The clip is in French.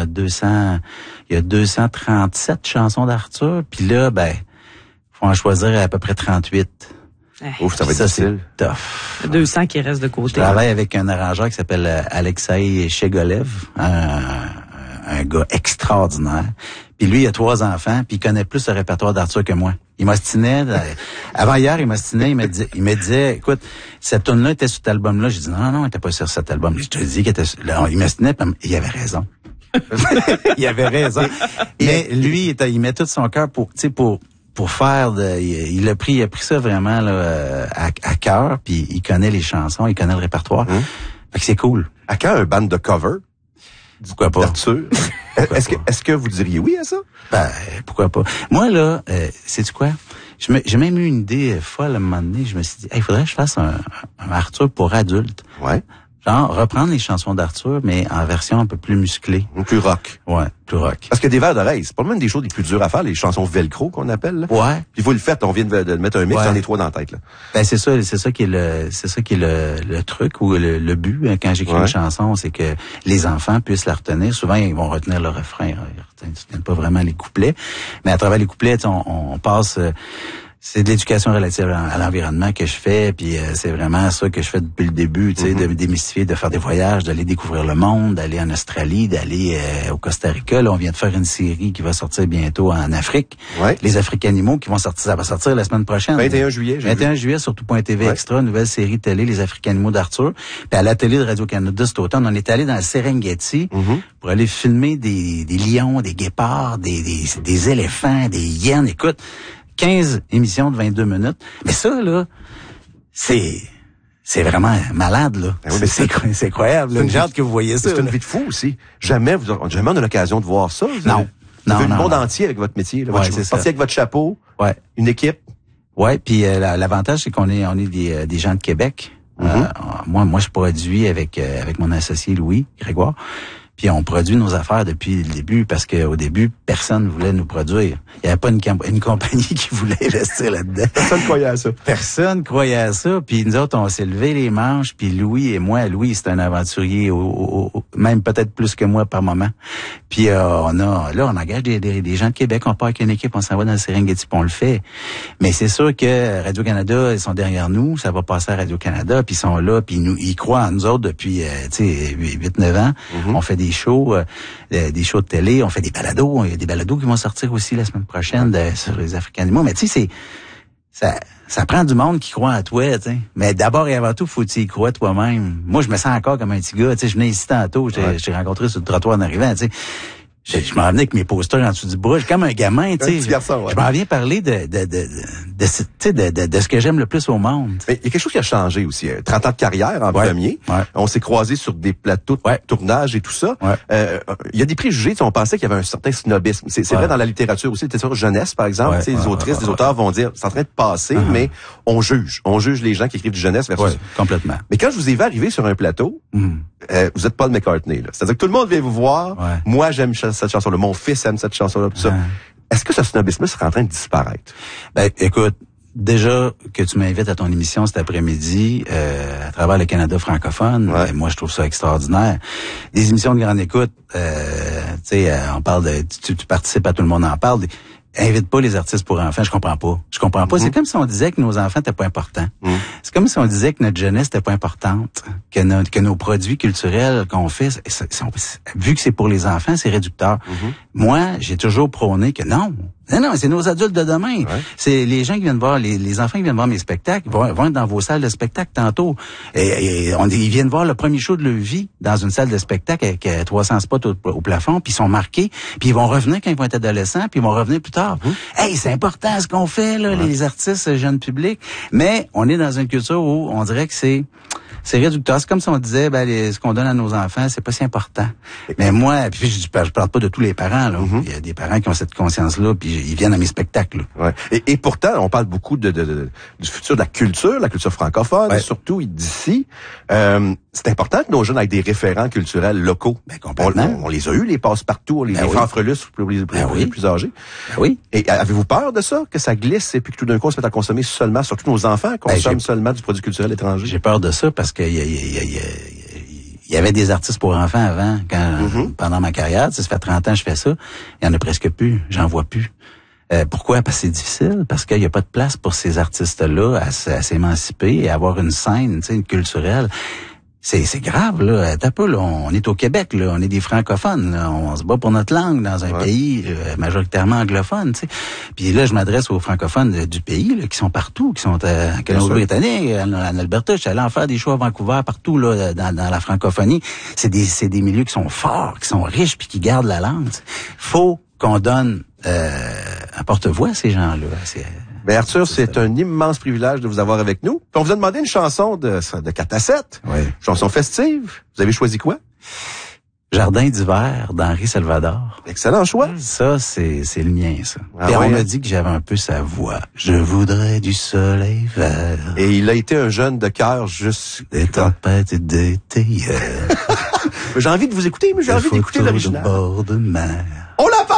il y a 237 chansons d'Arthur. Puis là, faut en choisir à peu près 38. Ouf, ça va être difficile. C'est tough. 200 qui restent de côté. Je travaille avec un arrangeur qui s'appelle Alexei Shegolev, un gars extraordinaire. Puis lui, il a 3 enfants, puis il connaît plus le répertoire d'Arthur que moi. Il m'ostinait, avant hier, il me disait, écoute, cette tune-là était sur cet album-là. J'ai dit, non, elle était pas sur cet album. Je te dis qu'elle était sur, là, il m'ostinait, puis il avait raison. Il avait raison. Mais lui, il met tout son cœur pour faire il a pris ça vraiment, là, à cœur, puis il connaît les chansons, il connaît le répertoire. Fait que c'est cool. À quand un band de cover? Pourquoi pas? D'Arthur? Est-ce que vous diriez oui à ça? Pourquoi pas? Moi, là, sais-tu quoi? J'ai même eu une idée folle à un moment donné. Je me suis dit, il faudrait que je fasse un Arthur pour adultes. Ouais. Genre, reprendre les chansons d'Arthur, mais en version un peu plus musclée. Plus rock. Ouais, plus rock. Parce que des vers d'oreilles, c'est pas même des choses les plus dures à faire, les chansons velcro qu'on appelle, là. Ouais. Puis vous le faites, on vient de mettre un mix, j'en ai 3 dans la tête, là. C'est ça qui est le truc ou le but, hein, quand j'écris une chanson, c'est que les enfants puissent la retenir. Souvent, ils vont retenir le refrain. Ils retiennent pas vraiment les couplets. Mais à travers les couplets, on passe, c'est de l'éducation relative à l'environnement que je fais, puis c'est vraiment ça que je fais depuis le début, tu sais, de démystifier, de faire des voyages, d'aller découvrir le monde, d'aller en Australie, d'aller au Costa Rica. Là, on vient de faire une série qui va sortir bientôt en Afrique. Ouais. Les Africanimaux qui vont sortir, ça va sortir la semaine prochaine. 21 juillet. 21 juillet sur tout.tv Extra, nouvelle série télé, Les Africanimaux d'Arthur. Puis à la télé de Radio-Canada cet automne, on est allé dans le Serengeti pour aller filmer des lions, des guépards, des éléphants, des hyènes. Écoute, 15 émissions de 22 minutes. Mais ça, là, c'est vraiment malade, là. Ben oui, mais c'est incroyable. J'ai hâte que vous voyez ça. C'est une vie de fou aussi. Jamais on a l'occasion de voir ça. Non. Vous avez le monde entier avec votre métier. Là. C'est ça. Avec votre chapeau. Ouais. Une équipe. Ouais, puis l'avantage, c'est qu'on est des gens de Québec. Moi, je produis avec mon associé Louis Grégoire. Puis on produit nos affaires depuis le début parce que au début, personne voulait nous produire. Il y avait pas une compagnie qui voulait investir là-dedans. Personne croyait à ça. Personne croyait à ça. Puis nous autres, on s'est levé les manches. Puis Louis, c'est un aventurier, même peut-être plus que moi par moment. Puis on engage des gens de Québec. On part avec une équipe, on s'en va dans le Serengeti, puis on le fait. Mais c'est sûr que Radio-Canada, ils sont derrière nous. Ça va passer à Radio-Canada, puis ils sont là, puis ils croient en nous autres depuis 8-9 ans. On fait des shows de télé, on fait des balados. Il y a des balados qui vont sortir aussi la semaine prochaine sur les Africanimaux. Mais tu sais, ça prend du monde qui croit à toi, tu sais. Mais d'abord et avant tout, faut que tu y crois toi-même. Moi, je me sens encore comme un petit gars, tu sais. Je venais ici tantôt, j'ai rencontré sur le trottoir en arrivant, tu sais. Je m'en venais avec mes posters en dessous du bras, comme un gamin, tu sais. Je m'en viens parler de ce que j'aime le plus au monde. Mais il y a quelque chose qui a changé aussi. 30 ans de carrière en premier. Ouais. On s'est croisés sur des plateaux de tournage et tout ça. Ouais. Il y a des préjugés. On pensait qu'il y avait un certain snobisme. C'est vrai dans la littérature aussi. T'es sur jeunesse, par exemple. Les autrices, les auteurs vont dire, c'est en train de passer, mais on juge. On juge les gens qui écrivent du jeunesse versus... complètement. Mais quand je vous ai vu arriver sur un plateau, vous êtes Paul McCartney, là. C'est-à-dire que tout le monde vient vous voir. Ouais. Moi, j'aime cette chanson-là. Mon fils aime cette chanson-là. Tout ça. Est-ce que ce snobisme serait en train de disparaître? Écoute, déjà que tu m'invites à ton émission cet après-midi à travers le Canada francophone, moi je trouve ça extraordinaire. Des émissions de grande écoute, tu sais, on parle de tu participes à Tout le monde en parle. Invite pas les artistes pour enfants, je comprends pas. C'est comme si on disait que nos enfants étaient pas importants. C'est comme si on disait que notre jeunesse était pas importante, que nos produits culturels qu'on fait, vu que c'est pour les enfants, c'est réducteur. Moi, j'ai toujours prôné que non, c'est nos adultes de demain. Ouais. C'est les gens qui viennent voir, les enfants qui viennent voir mes spectacles, vont être dans vos salles de spectacle tantôt. Ils viennent voir le premier show de leur vie dans une salle de spectacle avec 300 spots au plafond, puis ils sont marqués, puis ils vont revenir quand ils vont être adolescents, puis ils vont revenir plus tard. Hey, c'est important ce qu'on fait, là, les artistes, jeunes publics. Mais on est dans une culture où on dirait que c'est réducteur. C'est comme si on disait, ce qu'on donne à nos enfants, c'est pas si important. Mais moi, puis je parle pas de tous les parents, là. Il y a des parents qui ont cette conscience-là, puis ils viennent à mes spectacles. Ouais. Et pourtant, on parle beaucoup du futur de la culture francophone, surtout d'ici. C'est important que nos jeunes aient des référents culturels locaux. Complètement. On les a eu, les passe-partout, les fanfrelusses pour les plus âgés. Oui. Et avez-vous peur de ça, que ça glisse et puis que tout d'un coup, on se mette à consommer seulement, surtout nos enfants, consomment seulement du produit culturel étranger? J'ai peur de ça parce que il y avait des artistes pour enfants avant, pendant ma carrière. Ça fait 30 ans que je fais ça. Il y en a presque plus. J'en vois plus. Pourquoi? Parce que c'est difficile. Parce qu'il n'y a pas de place pour ces artistes-là à s'émanciper et avoir une scène, tu sais, culturelle. C'est grave, là. T'as peu, là. On est au Québec, là. On est des francophones, là. On se bat pour notre langue dans un pays majoritairement anglophone, tu sais. Puis là, je m'adresse aux francophones du pays, là, qui sont partout, qui sont en Colombie-Britannique, en Alberta. Je suis allé en faire des shows à Vancouver, partout, là, dans la francophonie. C'est des milieux qui sont forts, qui sont riches, puis qui gardent la langue. T'sais. Faut qu'on donne un porte-voix à ces gens-là. Ben Arthur, c'est un immense privilège de vous avoir avec nous. Puis on vous a demandé une chanson de 4 à 7. Oui. Chanson festive. Vous avez choisi quoi? Jardin d'hiver d'Henri Salvador. Excellent choix. Ça, c'est le mien, ça. Ah et on m'a dit que j'avais un peu sa voix. Je voudrais du soleil vert. Et il a été un jeune de cœur des tempêtes d'été. J'ai envie de vous écouter, mais j'ai envie d'écouter l'original. Bord de mer.